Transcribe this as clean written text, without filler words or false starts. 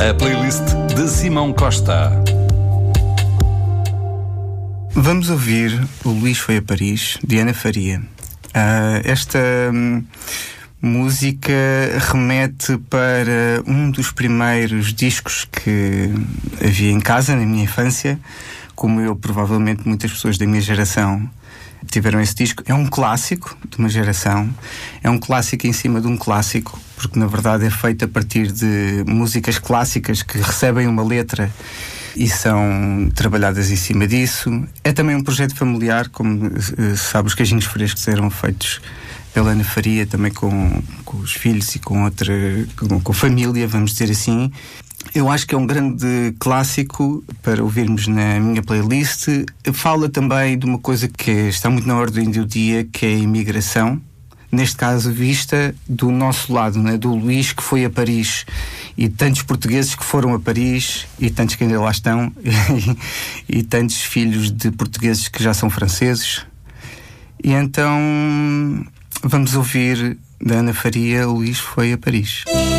A playlist de Simão Costa. Vamos ouvir O Luís Foi a Paris, de Ana Faria. Esta música remete para um dos primeiros discos que havia em casa, na minha infância. Como eu, provavelmente muitas pessoas da minha geração tiveram esse disco. É um clássico de uma geração. É um clássico em cima de um clássico, porque na verdade é feito a partir de músicas clássicas que recebem uma letra e são trabalhadas em cima disso. É também um projeto familiar, como sabe, os Queijinhos Frescos eram feitos pela Ana Faria, também com os filhos e com família, vamos dizer assim. Eu acho que é um grande clássico para ouvirmos na minha playlist. Fala também de uma coisa que está muito na ordem do dia, que é a imigração. Neste caso, vista do nosso lado, né? Do Luís que foi a Paris, e tantos portugueses que foram a Paris, e tantos que ainda lá estão, e tantos filhos de portugueses que já são franceses. E então vamos ouvir da Ana Faria, O Luís Foi a Paris.